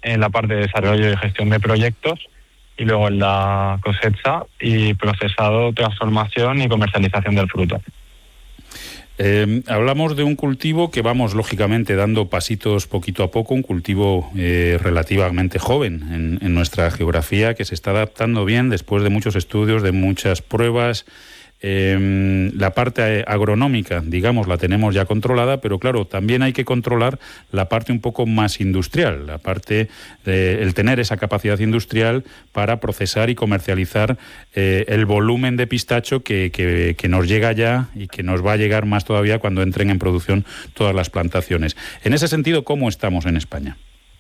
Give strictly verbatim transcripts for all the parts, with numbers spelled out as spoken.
en la parte de desarrollo y gestión de proyectos, y luego en la cosecha y procesado, transformación y comercialización del fruto. Eh, hablamos de un cultivo que vamos, lógicamente, dando pasitos poquito a poco, un cultivo eh, relativamente joven en, en nuestra geografía, que se está adaptando bien después de muchos estudios, de muchas pruebas. Eh, la parte agronómica, digamos, la tenemos ya controlada, pero claro, también hay que controlar la parte un poco más industrial, la parte de el tener esa capacidad industrial para procesar y comercializar eh, el volumen de pistacho que, que, que nos llega ya y que nos va a llegar más todavía cuando entren en producción todas las plantaciones. En ese sentido, ¿cómo estamos en España?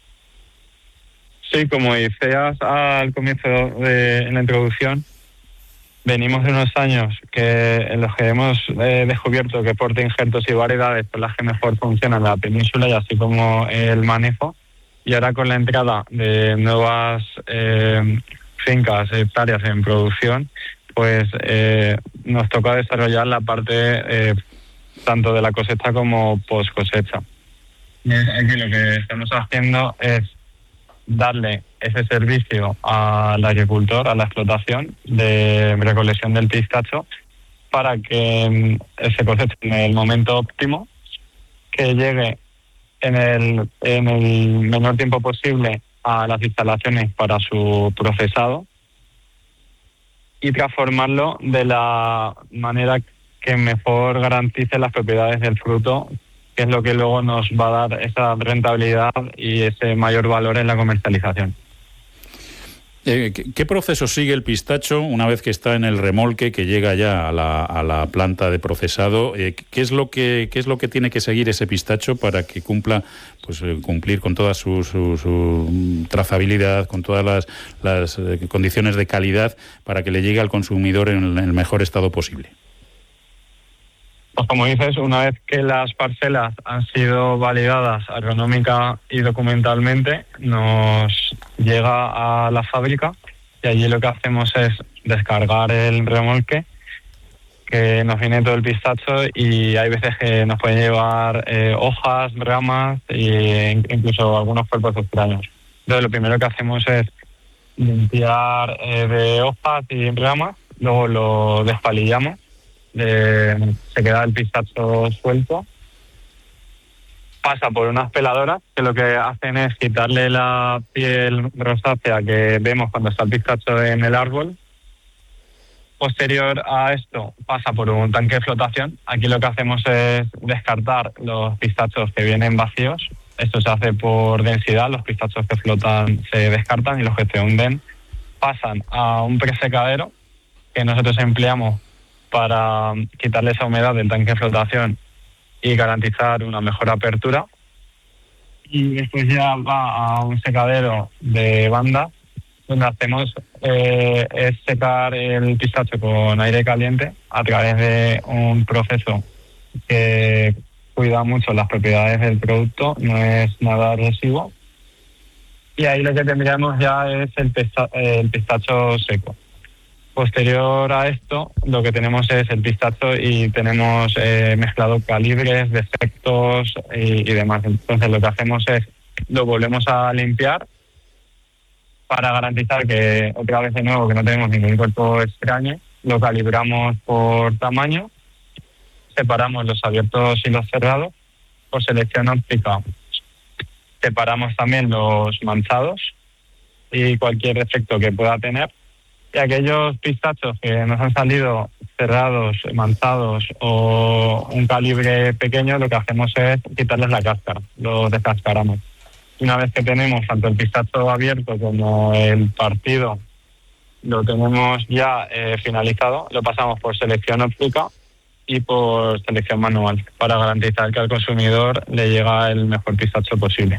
Sí, como decías al comienzo de en la introducción, venimos de unos años que en los que hemos eh, descubierto que porte injertos y variedades son las que mejor funcionan en la península, y así como el manejo. Y ahora con la entrada de nuevas eh, fincas, hectáreas en producción, pues eh, nos toca desarrollar la parte eh, tanto de la cosecha como post cosecha. Y aquí lo que estamos haciendo es darle ese servicio al agricultor, a la explotación de recolección del pistacho, para que se coseche en el momento óptimo, que llegue en el, en el menor tiempo posible a las instalaciones para su procesado y transformarlo de la manera que mejor garantice las propiedades del fruto, que es lo que luego nos va a dar esa rentabilidad y ese mayor valor en la comercialización. Eh, ¿qué, ¿Qué proceso sigue el pistacho una vez que está en el remolque, que llega ya a la, a la planta de procesado? Eh, ¿qué es lo que qué es lo que tiene que seguir ese pistacho para que cumpla, pues eh, cumplir con toda su, su, su trazabilidad, con todas las, las eh, condiciones de calidad, para que le llegue al consumidor en el, en el mejor estado posible? Pues como dices, una vez que las parcelas han sido validadas agronómica y documentalmente, nos llega a la fábrica y allí lo que hacemos es descargar el remolque, que nos viene todo el pistacho, y hay veces que nos pueden llevar eh, hojas, ramas e incluso algunos cuerpos extraños. Entonces lo primero que hacemos es limpiar eh, de hojas y ramas, luego lo despalillamos. De, se queda el pistacho suelto, pasa por unas peladoras que lo que hacen es quitarle la piel rosácea que vemos cuando está el pistacho en el árbol. Posterior a esto pasa por un tanque de flotación. Aquí lo que hacemos es descartar los pistachos que vienen vacíos. Esto se hace por densidad, los pistachos que flotan se descartan y los que se hunden pasan a un presecadero que nosotros empleamos para quitarle esa humedad del tanque de flotación y garantizar una mejor apertura. Y después ya va a un secadero de banda, donde hacemos eh, es secar el pistacho con aire caliente a través de un proceso que cuida mucho las propiedades del producto, no es nada agresivo. Y ahí lo que tendríamos ya es el, pista- el pistacho seco. Posterior a esto, lo que tenemos es el pistacho y tenemos eh, mezclado calibres, defectos y, y demás. Entonces lo que hacemos es lo volvemos a limpiar para garantizar que, otra vez de nuevo, que no tenemos ningún cuerpo extraño. Lo calibramos por tamaño, separamos los abiertos y los cerrados. Por selección óptica separamos también los manchados y cualquier defecto que pueda tener. Y aquellos pistachos que nos han salido cerrados, manchados o un calibre pequeño, lo que hacemos es quitarles la cáscara, los descascaramos. Una vez que tenemos tanto el pistacho abierto como el partido, lo tenemos ya eh, finalizado, lo pasamos por selección óptica y por selección manual para garantizar que al consumidor le llega el mejor pistacho posible.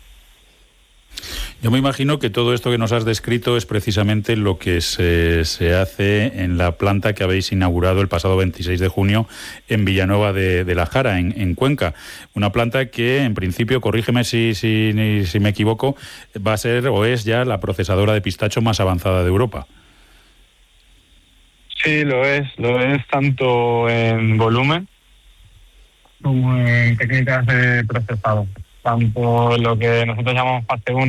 Yo me imagino que todo esto que nos has descrito es precisamente lo que se, se hace en la planta que habéis inaugurado el pasado veintiséis de junio en Villanueva de, de la Jara, en, en Cuenca. Una planta que, en principio, corrígeme si, si, si me equivoco, va a ser o es ya la procesadora de pistacho más avanzada de Europa. Sí, lo es. Lo es tanto en volumen como en técnicas de procesado. Tanto lo que nosotros llamamos fase uno,